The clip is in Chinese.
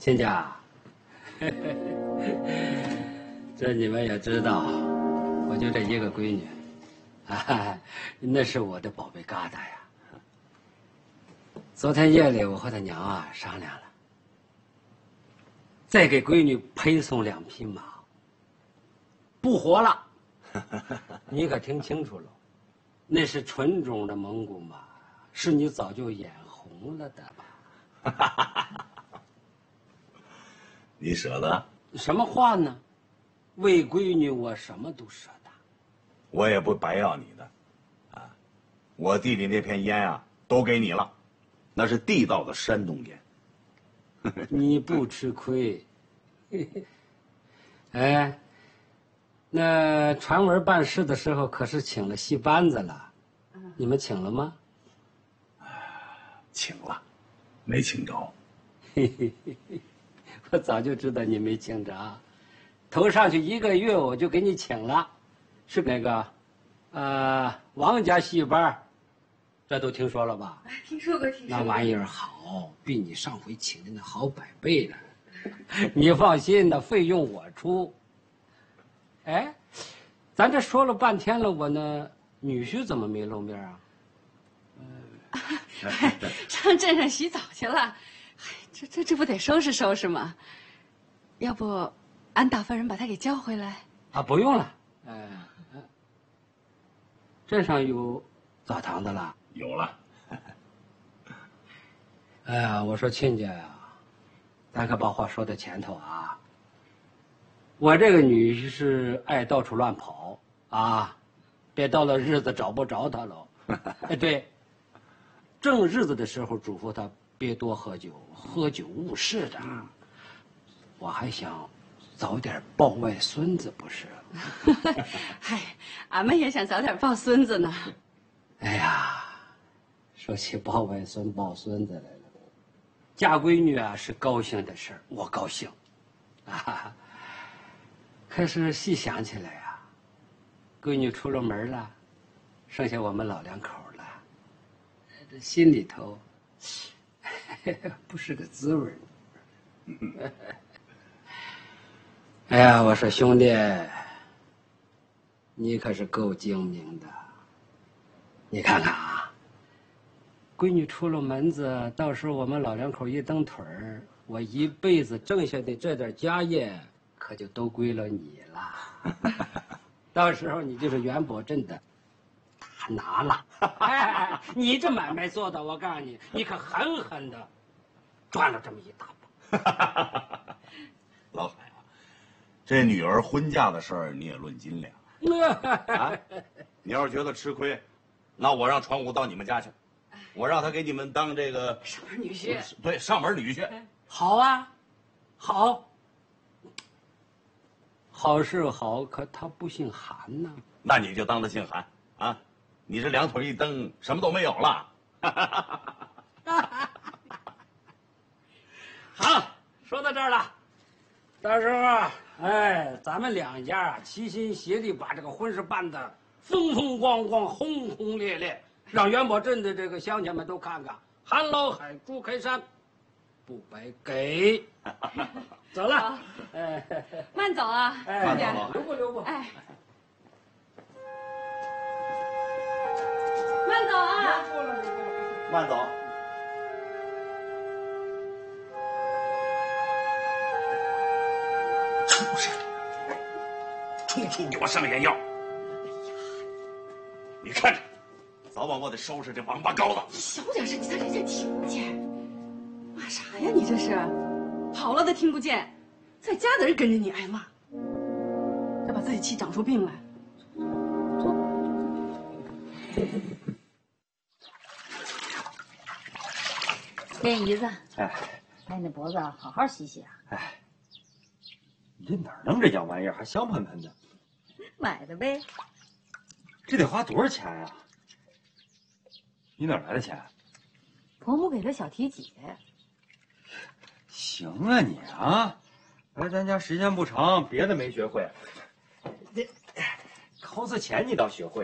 亲家，这你们也知道，我就这一个闺女，那是我的宝贝疙瘩呀。昨天夜里我和他娘啊商量了，再给闺女配送2匹马，不活了。你可听清楚了，那是纯种的蒙古马，是你早就眼红了的吧？ 你舍得？ 什么话呢？为闺女，我什么都舍得。 我也不白要你的，啊，我弟弟那片烟啊，都给你了，那是地道的山东烟。 你不吃亏。哎，那传闻办事的时候可是请了戏班子了，你们请了吗？ 请了，没请着。 我早就知道你没请着，头上去1个月我就给你请了，是那个，王家戏班，这都听说了吧？ 听说过，听说过。 那玩意儿好，比你上回请的那好100倍呢。你放心，那费用我出。哎，咱这说了半天了，我那女婿怎么没露面啊？ 上镇上洗澡去了。这不得收拾收拾吗？要不，俺打发人把他给叫回来？ 啊，不用了。镇上有澡堂子了？ 有了。 哎呀，我说亲家呀，咱可把话说到前头啊。我这个女婿是爱到处乱跑啊，别到了日子找不着他了。哎，对，正日子的时候嘱咐他别多喝酒，喝酒误事的。我还想早点抱外孙子，不是？ 嗨，俺们也想早点抱孙子呢。 哎呀，说起抱外孙、抱孙子来了，嫁闺女啊是高兴的事儿，我高兴，啊。可是细想起来呀，闺女出了门了，剩下我们老2口了，这心里头不是个滋味。哎呀，我说兄弟，你可是够精明的。你看看啊，闺女出了门子，到时候我们老2口一蹬腿儿，我一辈子挣下的这点家业，可就都归了你了。到时候你就是元宝镇的大拿了。哎，你这买卖做的，我告诉你，你可狠狠的赚了这么一大把。 老海啊，这女儿婚嫁的事儿你也论斤两啊！你要是觉得吃亏，那我让传武到你们家去，我让他给你们当这个上门女婿。 对，上门女婿。 好啊，好。好是好，可他不姓韩呢。 那你就当他姓韩啊！你这2腿一蹬，什么都没有了。 好，说到这儿了，到时候啊，哎，咱们2家啊齐心协力把这个婚事办得风风光光、轰轰烈烈，让元宝镇的这个乡亲们都看看韩老海、朱开山不白给。走了，哎， 慢走啊， 慢走， 留步留步。 哎，慢走啊！ 慢走。畜生，处处给我上眼药！你看着，早晚我得收拾这王八羔子。 小点声，你让人家听不见。骂啥呀？你这是？跑了都听不见，在家的人跟着你挨骂，要把自己气长出病来。 莲姨子， 哎， 把你那脖子好好洗洗啊！ 哎，你这哪儿弄这样玩意儿，还香喷喷的？ 买的呗。 这得花多少钱呀？你哪儿来的钱？ 婆母给的小提姐。 行啊你啊，来咱家时间不长，别的没学会，这 cos 钱你倒学会。